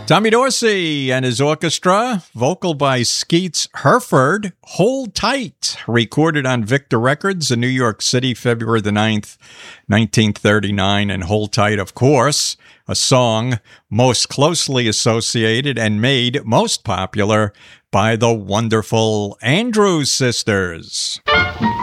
Tommy Dorsey and his orchestra, vocal by Skeets Herford, Hold Tight, recorded on Victor Records in New York City, February the 9th, 1939. And Hold Tight, of course, a song most closely associated and made most popular by the wonderful Andrews Sisters.